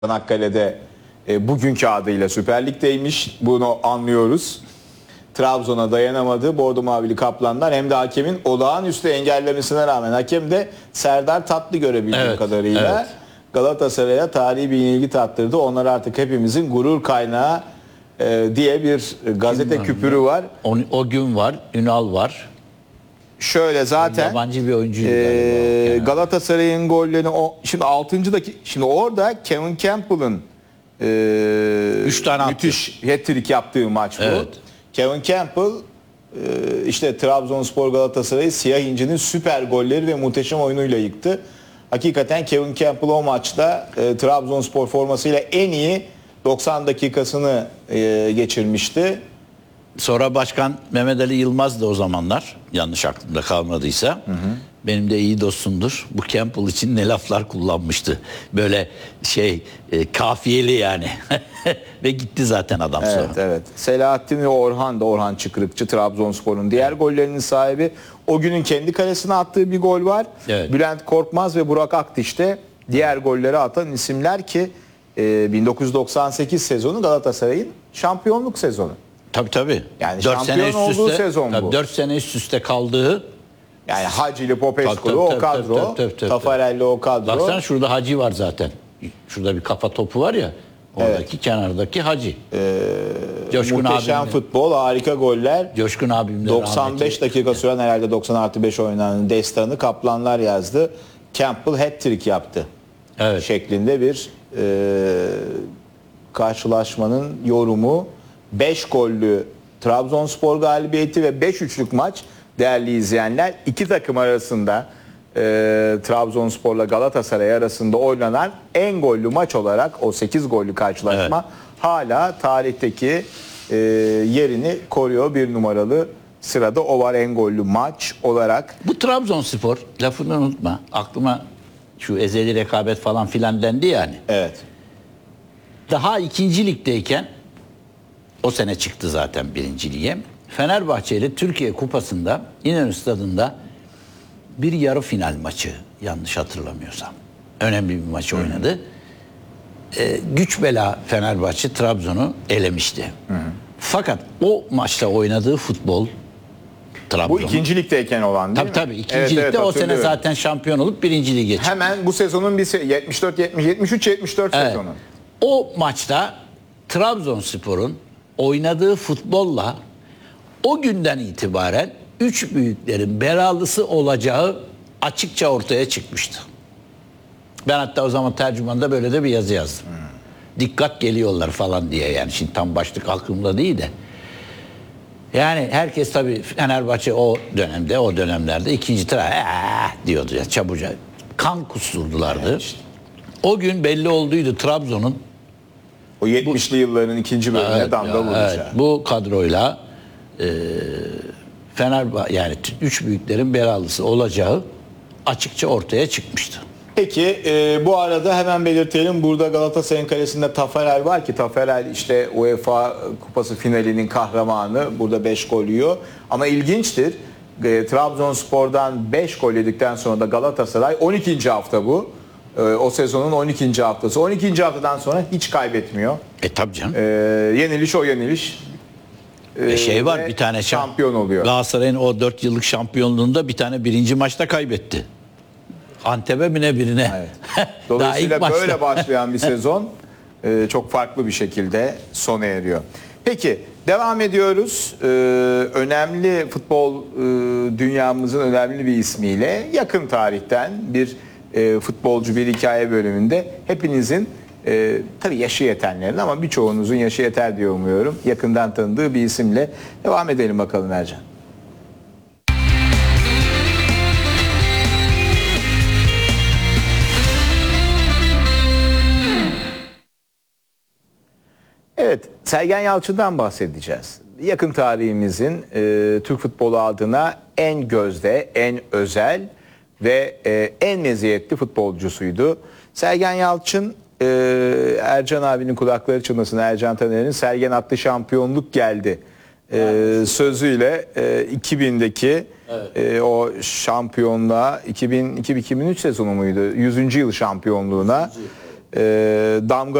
Çanakkale'de bugünkü adıyla Süper Lig'deymiş. Bunu anlıyoruz. Trabzon'a dayanamadı. Bordo Mavili Kaplanlar hem de hakemin olağanüstü engellemesine rağmen hakem de Serdar Tatlı görebildiğim kadarıyla evet. Galatasaray'a tarihi bir yenilgi tattırdı. Onlar artık hepimizin gurur kaynağı diye bir gazete küpürü var. O gün var, Ünal var. Şöyle zaten Yabancı bir oyuncuydu Galatasaray'ın gollerini şimdi 6. dakika şimdi orada Kevin Campbell'ın 3 tane müthiş hat-trick yaptığı maç bu. Evet. Kevin Campbell işte Trabzonspor Galatasaray'ı Siyah İnci'nin süper golleri ve muhteşem oyunuyla yıktı. Hakikaten Kevin Campbell o maçta Trabzonspor formasıyla en iyi 90 dakikasını geçirmişti. Sonra Başkan Mehmet Ali Yılmaz da o zamanlar, yanlış aklımda kalmadıysa, benim de iyi dostumdur. Bu Campbell için ne laflar kullanmıştı. Böyle kafiyeli yani. Ve gitti zaten adam sonra. Evet. Selahattin ve Orhan Çıkrıkçı, Trabzonspor'un diğer gollerinin sahibi. O günün kendi kalesine attığı bir gol var. Evet. Bülent Korkmaz ve Burak Aktiş de diğer golleri atan isimler ki 1998 sezonu Galatasaray'ın şampiyonluk sezonu. Tabii. Yani 4 şampiyon sene olduğu sezon bu. 4 sene üst üste kaldığı. Yani Hacı'lı, Popescu'lu o kadro, Tafarelli o kadro. Baksana şurada Hacı var zaten. Şurada bir kafa topu var ya. Oradaki kenardaki Hacı. Coşkun Muhteşem abimle, futbol, harika goller. Coşkun abimle 95 dakika süren herhalde 90+5 oynanan destanı Kaplanlar yazdı. Campbell hat-trick yaptı. Evet. Şeklinde bir karşılaşmanın yorumu. 5 gollü Trabzonspor galibiyeti ve 5-3'lük maç değerli izleyenler. İki takım arasında Trabzonspor'la Galatasaray arasında oynanan en gollü maç olarak o 8 gollü karşılaşma hala tarihteki yerini koruyor. Bir numaralı sırada o var en gollü maç olarak. Bu Trabzonspor, lafını unutma. Aklıma şu ezeli rekabet falan filan dendi yani. Evet. Daha 2. ligdeyken o sene çıktı zaten 1. lige. Fenerbahçe ile Türkiye Kupası'nda İnönü Stadı'nda bir yarı final maçı, yanlış hatırlamıyorsam. Önemli bir maç oynadı. Güç bela Fenerbahçe Trabzon'u elemişti. Fakat o maçta oynadığı futbol Trabzon. Bu 2. ligdeyken olan değil mi? Tabii 2. ligde o sene zaten şampiyon olup 1. lige çıktı. Hemen bu sezonun bir 73-74 sezonu. O maçta Trabzonspor'un oynadığı futbolla o günden itibaren 3 büyüklerin belalısı olacağı açıkça ortaya çıkmıştı. Ben hatta o zaman tercümanda böyle de bir yazı yazdım. Dikkat geliyorlar falan diye, yani şimdi tam başlık aklımda değil de. Yani herkes tabii Fenerbahçe o dönemlerde 2. diyordu ya çabucak. Kan kusturdulardı. Evet. O gün belli olduydu Trabzon'un o 70'li yılların 2. bölümüne damga vuracağı. Evet, bu kadroyla Fenerbahçe yani 3 büyüklerin belalısı olacağı açıkça ortaya çıkmıştı. Peki bu arada hemen belirtelim, burada Galatasaray'ın kalesinde Tafarel var ki Tafarel işte UEFA Kupası finalinin kahramanı, burada 5 gol yiyor. Ama ilginçtir, Trabzonspor'dan 5 gol yedikten sonra da Galatasaray 12. hafta bu. O sezonun 12. haftası. 12. haftadan sonra hiç kaybetmiyor. Tabii canım. Yeniliş o yeniliş. Var bir tane şampiyon oluyor. Galatasaray'ın o 4 yıllık şampiyonluğunda bir tane 1. maçta kaybetti. Antep'e mi ne birine. Evet. Dolayısıyla böyle başlayan bir sezon çok farklı bir şekilde sona eriyor. Peki devam ediyoruz. Önemli futbol dünyamızın önemli bir ismiyle yakın tarihten bir futbolcu bir hikaye bölümünde hepinizin tabii yaşı yetenlerin ama birçoğunuzun yaşı yeter diye umuyorum. Yakından tanıdığı bir isimle devam edelim bakalım Ercan. Evet, Sergen Yalçın'dan bahsedeceğiz. Yakın tarihimizin Türk futbolu adına en gözde, en özel ve en meziyetli futbolcusuydu. Sergen Yalçın, Ercan abinin kulakları çınlasın, Ercan Taner'in Sergen attı şampiyonluk geldi sözüyle 2000'deki o şampiyonluğa 2002-2003 sezonu muydu? 100. yıl şampiyonluğuna damga